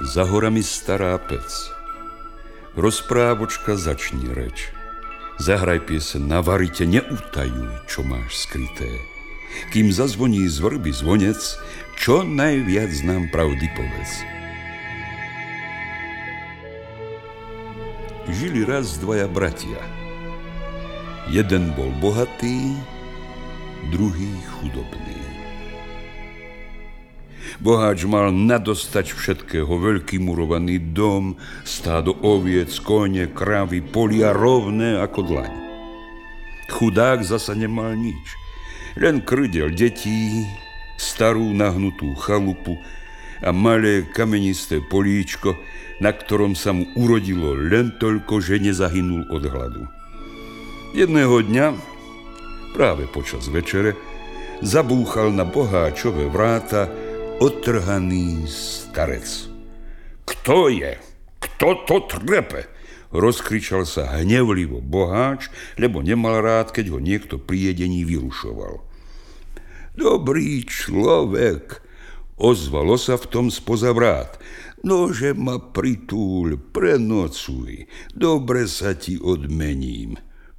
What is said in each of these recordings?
Za horami stará pec. Rozprávočka začni reč. Zahraj piesen na varite, neutajuj, čo máš skryté. Kým zazvoní z vrby zvonec, čo najviac nám pravdy povedz. Žili raz dvaja bratia. Jeden bol bohatý, druhý chudobný. Boháč mal nadostať všetkého, veľký murovaný dom, stádo oviec, kone, kravy, polia rovné ako dlaň. Chudák zasa nemal nič, len krdel detí, starú nahnutú chalupu a malé kamenisté políčko, na ktorom sa mu urodilo len toľko, že nezahynul od hladu. Jedného dňa, práve počas večere, zabúchal na boháčove vráta otrhaný starec. Kto je? Kto to trepe? Rozkričal sa hnevlivo boháč, lebo nemal rád, keď ho niekto pri jedení vyrušoval. Dobrý človek, ozvalo sa v tom spoza vrát. Nože ma pritúľ, prenocuj, dobre sa ti odmením.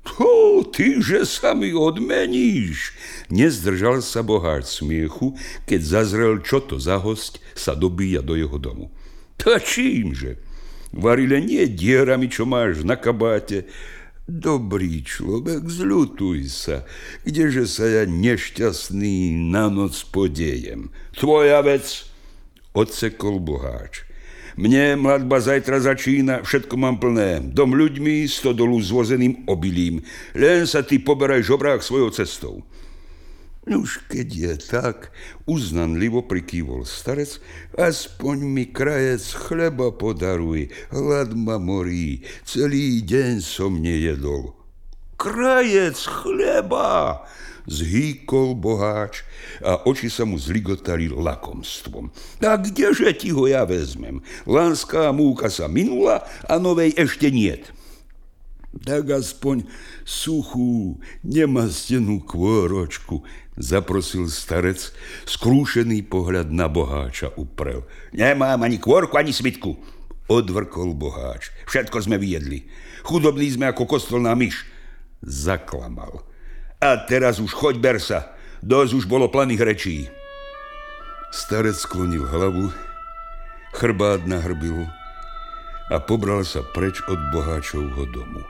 Tyže sa mi odmeníš. Nezdržal sa boháč smiechu, keď zazrel, čo to za hosť sa dobíja do jeho domu. Tá čímže? Varile nie dierami, čo máš na kabáte. Dobrý človek, zľutuj sa, kdeže sa ja nešťastný na noc podejem. Tvoja vec, odsekol boháč. Mne mladba zajtra začína, všetko mám plné. Dom ľuďmi, stodolu s vozeným obilím. Len sa ty poberaj žobrák svojou cestou. Nuž, keď je tak, uznanlivo prikývol starec, aspoň mi krajec chleba podaruj, hlad ma morí, celý deň som nejedol. Krajec chleba! Zhýkol boháč a oči sa mu zligotali lakomstvom. A kdeže ti ho ja vezmem? Lánská múka sa minula a novej ešte niet. Tak aspoň suchú, nemastenú kvôročku, zaprosil starec, skrúšený pohľad na boháča uprel. Nemám ani kvôrku, ani svitku, odvrkol boháč. Všetko sme vyjedli. Chudobní sme ako kostolná myš. Zaklamal. A teraz už choď, ber sa. Dosť už bolo planých rečí. Starec sklonil hlavu, chrbát nahrbil a pobral sa preč od boháčovho domu.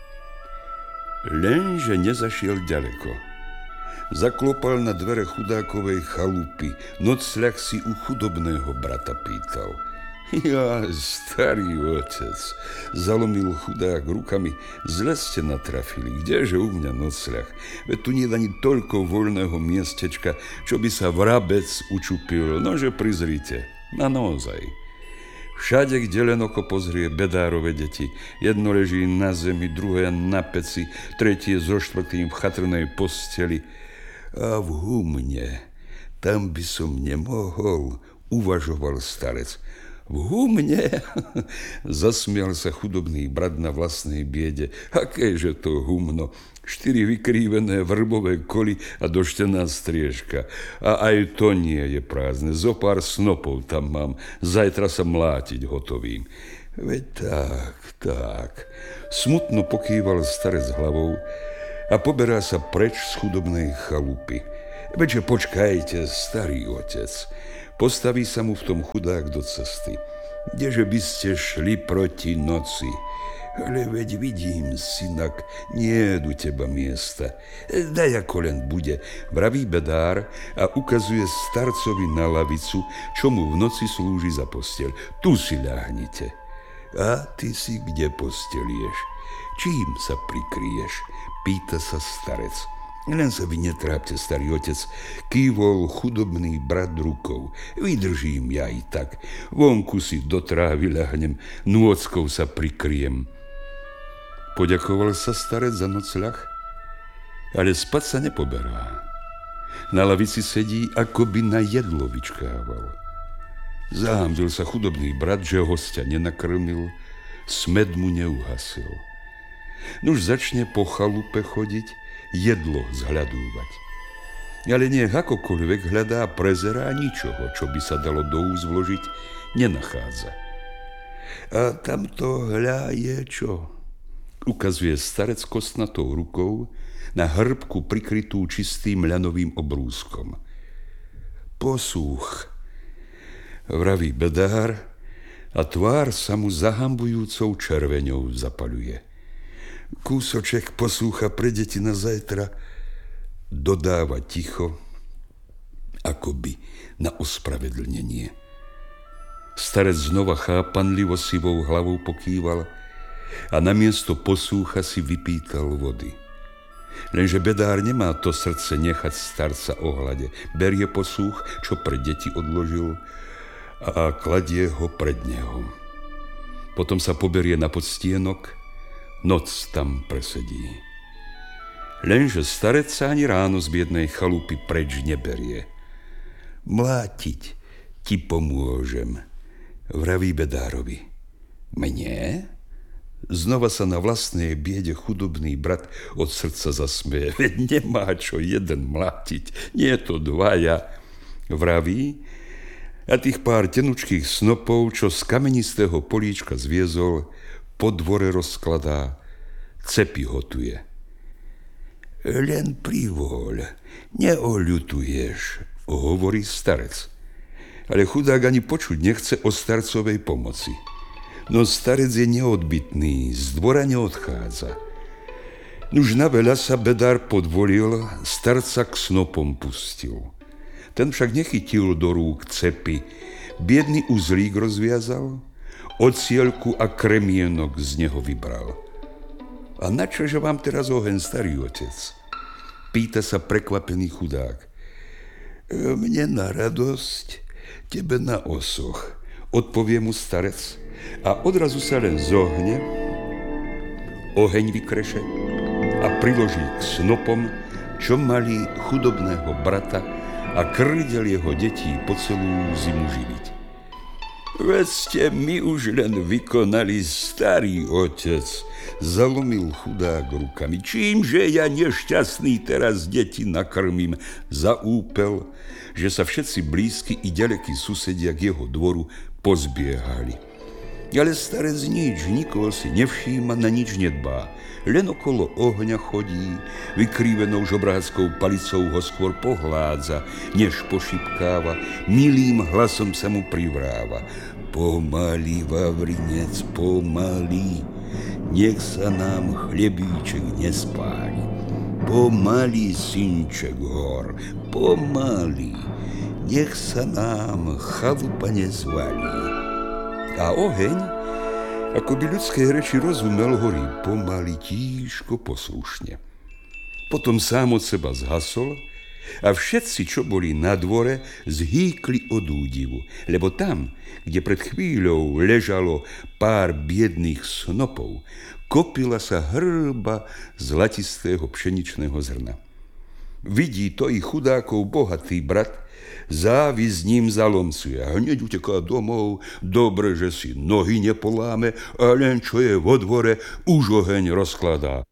Lenže nezašiel ďaleko. Zaklopal na dvere chudákovej chalupy. Nocľah si u chudobného brata pýtal. Ja, starý otec, zalomil chudák rukami, zle ste natrafili, kdeže u mňa nocľah? Veď tu nie je ani toľko voľného miestečka, čo by sa vrabec učupil, nože prizrite, na naozaj. Všade, kde len oko pozrie bedárove deti, jedno leží na zemi, druhé na peci, tretie so štvrtým v chatrnej posteli. A v humne, tam by som nemohol, uvažoval starec. V humne? Zasmial sa chudobný brat na vlastnej biede. Akéže to humno? 4 vykrívené vrbové koly a doštená striežka. A aj to nie je prázdne. Zopár snopov tam mám. Zajtra sa mlátiť hotovým. Veď tak. Smutno pokýval starec hlavou a poberá sa preč z chudobnej chalupy. Veďže počkajte, starý otec. Postaví sa mu v tom chudák do cesty. Kdeže by ste šli proti noci? Ale veď vidím, synak, nie je u teba miesta. Daj ako len bude, vraví bedár a ukazuje starcovi na lavicu, čo mu v noci slúži za posteľ. Tu si ľahnite. A ty si kde postelieš? Čím sa prikryješ? Pýta sa starec. Len sa vy netrápte, starý otec, kývol chudobný brat rukou. Vydržím ja i tak. Vonku si do trávy ľahnem, nôckou sa prikryjem. Poďakoval sa starec za nocľah, ale spať sa nepoberá. Na lavici sedí, ako by na jedlo vyčkával. Zahambil sa chudobný brat, že hostia nenakrmil, smed mu neuhasil. Nuž začne po chalupe chodiť, jedlo zhľadúvať. Ale nech akokoľvek hľadá, prezerá, ničoho, čo by sa dalo do úst vložiť, nenachádza. A tamto hľa je čo? Ukazuje starec kostnatou rukou na hrbku prikrytú čistým ľanovým obrúskom. Posúch, vraví bedár a tvár sa mu zahambujúcou červeňou zapaľuje. Kúsoček posúcha pre deti na zajtra, dodáva ticho, akoby na ospravedlnenie. Starec znova chápanlivo sivou hlavou pokýval a namiesto posúcha si vypýtal vody. Lenže bedár nemá to srdce nechať starca ohlade. Berie posúch, čo pre deti odložil, a kladie ho pred neho. Potom sa poberie na podstienok, noc tam presedí. Lenže starec sa ani ráno z biednej chalupy preč neberie. Mlátiť ti pomôžem, vraví bedárovi. Mne? Znova sa na vlastnej biede chudobný brat od srdca zasmeje. Veď nemá čo jeden mlátiť, nie je to dvaja, vraví, a tých pár tenučkých snopov, čo z kamenistého políčka zviezol, po dvore rozkladá, cepy hotuje. Len privôľ, neoľutuješ, hovorí starec. Ale chudák ani počuť nechce o starcovej pomoci. No starec je neodbytný, z dvora neodchádza. Nuž na veľa sa bedár podvolil, starca k snopom pustil. Ten však nechytil do rúk cepy, biedný uzlík rozviazal, ocielku a kremienok z neho vybral. A načože vám teraz oheň, starý otec? Pýta sa prekvapený chudák. Mne na radosť, tebe na osoch, odpovie mu starec a odrazu sa len zohne, oheň vykreše a priloží k snopom, čo mali chudobného brata a krdel jeho detí po celú zimu živiť. Veď ste mi už len vykonali, starý otec, zalomil chudák rukami. Čímže ja nešťastný teraz deti nakrmím, zaúpel, že sa všetci blízky i ďalekí susedia k jeho dvoru pozbiehali. Ale starec nič, nikoho si nevšíma, na nič nedbá. Len okolo ohňa chodí, vykrývenou žobráckou palicou ho skôr pohládza, než pošipkáva, milým hlasom sa mu privráva. Pomaly, Vavrinec, pomaly, nech sa nám chlebíček nespáli. Pomaly, synček hor, pomaly, nech sa nám chalupa nezvalí. A oheň, ako by ľudské reči rozumel, horí pomaly, tížko, poslušne. Potom sám od seba zhasol a všetci, čo boli na dvore, zhýkli od údivu, lebo tam, kde pred chvíľou ležalo pár biedných snopov, kopila sa hrba zlatistého pšeničného zrna. Vidí to i chudákov bohatý brat, závis ním zalomcuje a hneď uteká domov, dobre, že si nohy nepoláme, a len čo je vo dvore, už oheň rozkladá.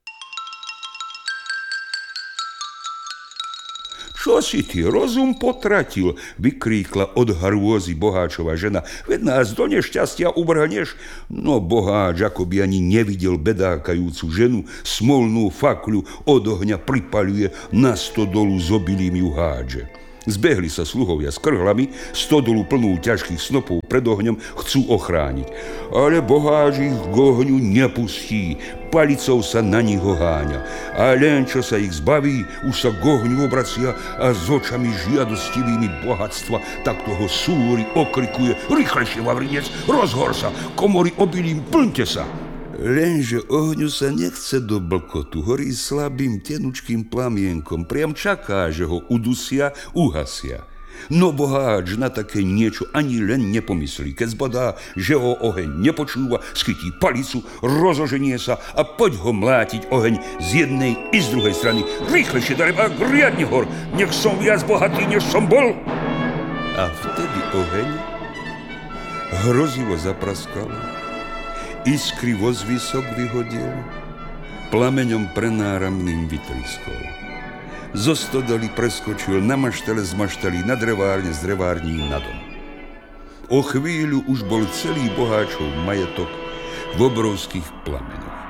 Čo si ty, rozum potratil, vykríkla od hrôzy boháčova žena. Veď nás do nešťastia uvrhneš. No boháč, ako by ani nevidel bedákajúcu ženu, smolnú fakľu od ohňa pripaľuje, na stodolu s obilím ju hádže. Zbehli sa sluhovia s krhlami, stodolu plnú ťažkých snopov pred ohňom chcú ochrániť. Ale boháč ich k ohňu nepustí, palicou sa na nich oháňa. A len čo sa ich zbaví, už sa k ohňu obracia a s očami žiadostivými bohatstva, tak toho súri okrikuje: Rýchlejšie, Vavrinec, rozhor sa, komory obilím, plňte sa. Lenže ohňu sa nechce do blkotu, horí slabým tenučkým plamienkom, priam čaká, že ho udusia, uhasia. No boháč na také niečo ani len nepomyslí, keď zbadá, že ho oheň nepočúva, schytí palicu, rozoženie sa a poď ho mlátiť oheň z jednej i z druhej strany. Rýchlejšie, darebák, riadne hor, nech som viac bohatý, než som bol. A vtedy oheň hrozivo zapraskal, iskry vo zvysok vyhodil, plameňom prenáramným vytriskol. zo stodoly preskočil na maštale z maštali, na drevárne z drevární na dom. O chvíľu už bol celý boháčov majetok v obrovských plameňoch.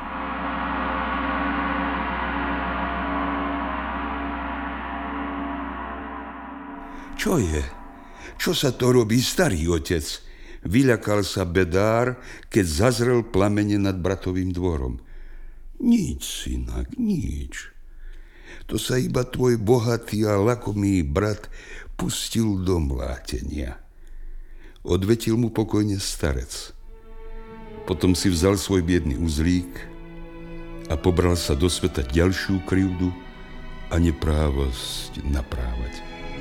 Čo je? Čo sa to robí, starý otec? Vyľakal sa bedár, keď zazrel plamene nad bratovým dvorom. Nič, synak, nič. To sa iba tvoj bohatý a lakomý brat pustil do mlátenia. Odvetil mu pokojne starec. Potom si vzal svoj biedný uzlík a pobral sa do sveta ďalšiu krivdu a neprávosť naprávať.